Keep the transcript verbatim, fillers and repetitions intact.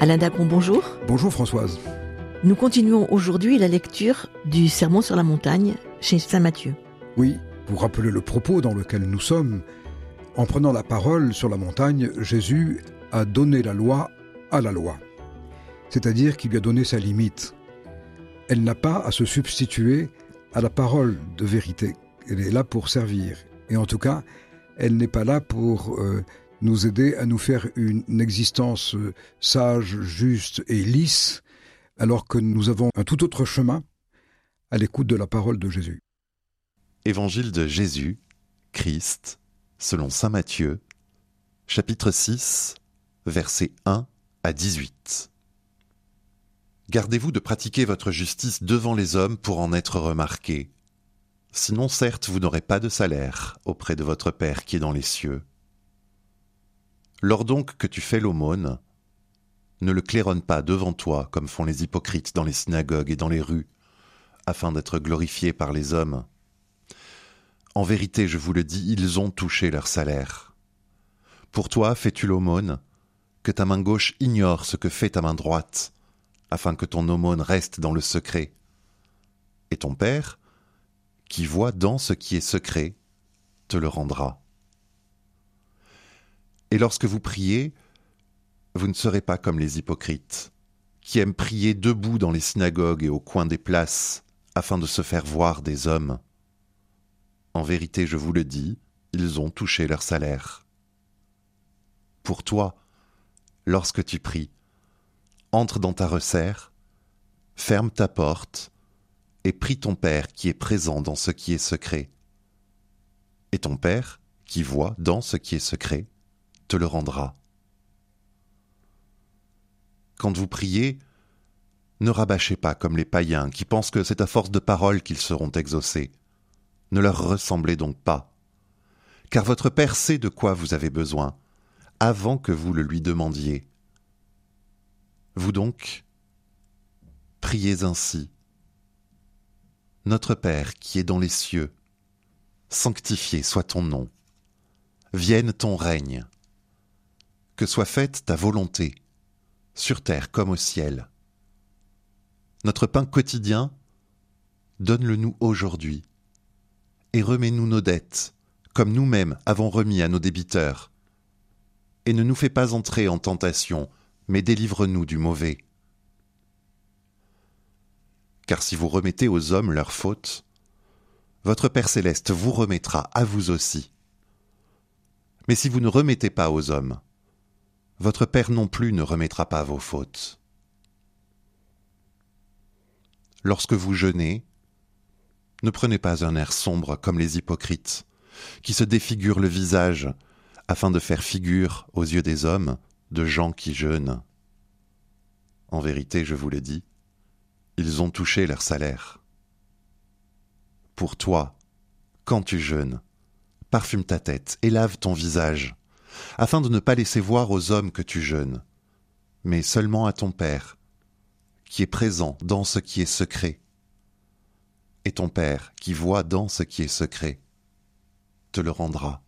Alain Dacron, bonjour. Bonjour Françoise. Nous continuons aujourd'hui la lecture du Sermon sur la montagne chez saint Matthieu. Oui, pour rappeler le propos dans lequel nous sommes, en prenant la parole sur la montagne, Jésus a donné la loi à la loi. C'est-à-dire qu'il lui a donné sa limite. Elle n'a pas à se substituer à la parole de vérité. Elle est là pour servir. Et en tout cas, elle n'est pas là pour euh, nous aider à nous faire une, une existence euh, sage, juste et lisse, alors que nous avons un tout autre chemin à l'écoute de la parole de Jésus. Évangile de Jésus, Christ, selon saint Matthieu, chapitre six, versets un à dix-huit. Gardez-vous de pratiquer votre justice devant les hommes pour en être remarqués. Sinon, certes, vous n'aurez pas de salaire auprès de votre Père qui est dans les cieux. Lors donc que tu fais l'aumône, ne le claironne pas devant toi comme font les hypocrites dans les synagogues et dans les rues, afin d'être glorifiés par les hommes. En vérité, je vous le dis, ils ont touché leur salaire. Pour toi, fais-tu l'aumône, que ta main gauche ignore ce que fait ta main droite, afin que ton aumône reste dans le secret. Et ton Père, qui voit dans ce qui est secret, te le rendra. Et lorsque vous priez, vous ne serez pas comme les hypocrites, qui aiment prier debout dans les synagogues et au coin des places, afin de se faire voir des hommes. En vérité, je vous le dis, ils ont touché leur salaire. Pour toi, lorsque tu pries, entre dans ta resserre, ferme ta porte, et prie ton Père qui est présent dans ce qui est secret. Et ton Père, qui voit dans ce qui est secret, te le rendra. Quand vous priez, ne rabâchez pas comme les païens qui pensent que c'est à force de paroles qu'ils seront exaucés. Ne leur ressemblez donc pas, car votre Père sait de quoi vous avez besoin, avant que vous le lui demandiez. Vous donc, priez ainsi. Notre Père qui est dans les cieux, sanctifié soit ton nom. Vienne ton règne. Que soit faite ta volonté, sur terre comme au ciel. Notre pain quotidien, donne-le-nous aujourd'hui. Et remets-nous nos dettes, comme nous-mêmes avons remis à nos débiteurs. Et ne nous fais pas entrer en tentation, mais délivre-nous du mauvais. Car si vous remettez aux hommes leurs fautes, votre Père céleste vous remettra à vous aussi. Mais si vous ne remettez pas aux hommes, votre Père non plus ne remettra pas vos fautes. Lorsque vous jeûnez, ne prenez pas un air sombre comme les hypocrites, qui se défigurent le visage afin de faire figure aux yeux des hommes de gens qui jeûnent. En vérité, je vous le dis, ils ont touché leur salaire. Pour toi, quand tu jeûnes, parfume ta tête et lave ton visage, afin de ne pas laisser voir aux hommes que tu jeûnes, mais seulement à ton Père, qui est présent dans ce qui est secret. Et ton Père, qui voit dans ce qui est secret, te le rendra.